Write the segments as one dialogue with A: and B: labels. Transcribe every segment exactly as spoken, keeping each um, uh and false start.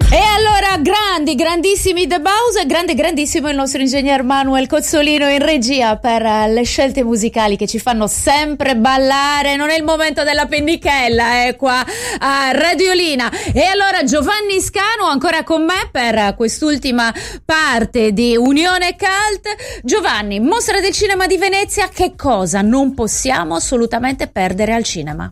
A: E allora, grandi, grandissimi The Bowser, grande, grandissimo il nostro ingegner Manuel Cozzolino in regia per uh, le scelte musicali che ci fanno sempre ballare. Non è il momento della pennichella, è eh, qua a Radiolina. E allora Giovanni Scanu ancora con me per quest'ultima parte di Unione Cult. Giovanni, Mostra del Cinema di Venezia, che cosa non possiamo assolutamente perdere al cinema?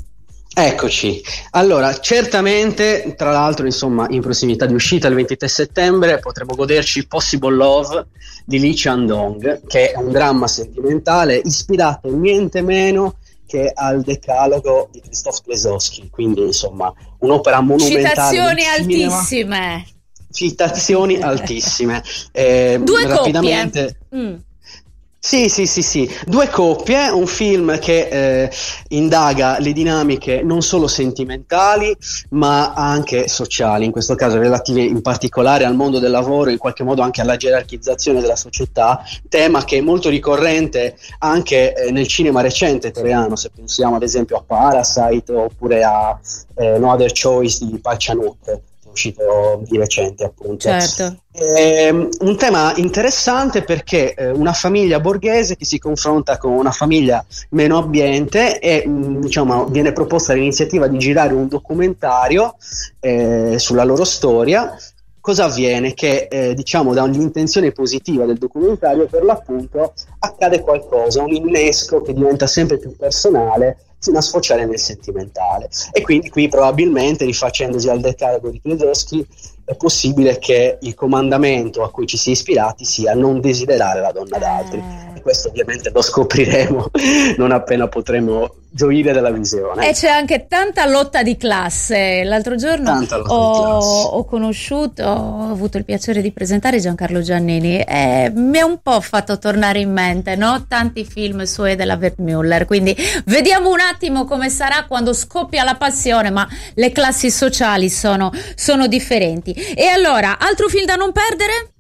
B: Eccoci, allora certamente, tra l'altro, insomma, in prossimità di uscita il ventitré settembre potremo goderci Possible Love di Lee Chan-dong, che è un dramma sentimentale ispirato niente meno che al Decalogo di Krzysztof Kieslowski, quindi insomma un'opera monumentale.
A: Citazioni altissime.
B: Citazioni altissime. Eh,
A: Due
B: rapidamente.
A: coppie. Mm.
B: Sì, sì, sì, sì, due coppie, un film che eh, indaga le dinamiche non solo sentimentali ma anche sociali, in questo caso relative in particolare al mondo del lavoro, in qualche modo anche alla gerarchizzazione della società, tema che è molto ricorrente anche eh, nel cinema recente coreano, se pensiamo ad esempio a Parasite oppure a eh, No Other Choice di Park Chan-wook, uscito di recente appunto.
A: Certo.
B: È un tema interessante perché eh, una famiglia borghese che si confronta con una famiglia meno abbiente e mh, diciamo viene proposta l'iniziativa di girare un documentario eh, sulla loro storia. Cosa avviene? Che eh, diciamo dall'intenzione positiva del documentario per l'appunto accade qualcosa, un innesco che diventa sempre più personale fino a sfociare nel sentimentale, e quindi qui probabilmente, rifacendosi al decalogo di Kieslowski, è possibile che il comandamento a cui ci si è ispirati sia non desiderare la donna d'altri, e questo ovviamente lo scopriremo non appena potremo gioire della visione.
A: E c'è anche tanta lotta di classe. L'altro giorno ho, ho conosciuto, ho avuto il piacere di presentare Giancarlo Giannini e mi ha un po' fatto tornare in mente, no? Tanti film suoi della Wertmüller, quindi vediamo un attimo come sarà quando scoppia la passione, ma le classi sociali sono, sono differenti. E allora, altro film da non perdere?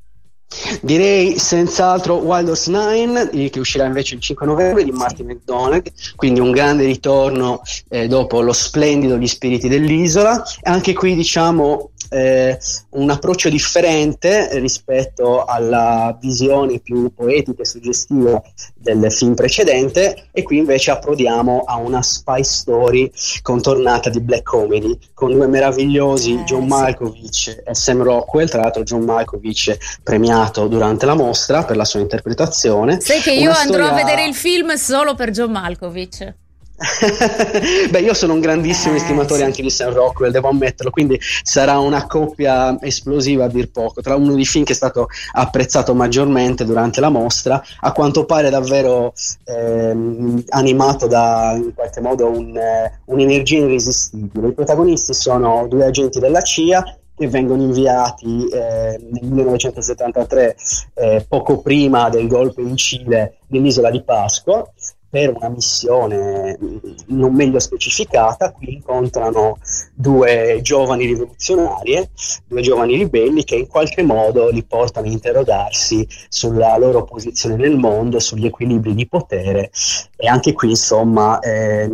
B: Direi senz'altro Wild Horse Nine, che uscirà invece il cinque novembre, di Martin McDonagh, quindi un grande ritorno eh, dopo lo splendido Gli spiriti dell'isola. Anche qui diciamo eh, un approccio differente rispetto alla visione più poetica e suggestiva del film precedente, e qui invece approdiamo a una spy story contornata di black comedy con due meravigliosi eh, John Malkovich e Sam Rockwell, tra l'altro John Malkovich premiato durante la mostra per la sua interpretazione.
A: Sai che io andrò storia... a vedere il film solo per John Malkovich.
B: Beh, io sono un grandissimo eh, estimatore sì. anche di Sam Rockwell, devo ammetterlo, quindi sarà una coppia esplosiva a dir poco, tra uno dei film che è stato apprezzato maggiormente durante la mostra, a quanto pare davvero ehm, animato da in qualche modo un, eh, un'energia irresistibile. I protagonisti sono due agenti della C I A che vengono inviati eh, nel millenovecentosettantatré, eh, poco prima del golpe in Cile, nell'isola di Pasqua, per una missione non meglio specificata. Qui incontrano due giovani rivoluzionarie, due giovani ribelli che in qualche modo li portano a interrogarsi sulla loro posizione nel mondo, sugli equilibri di potere, e anche qui insomma eh,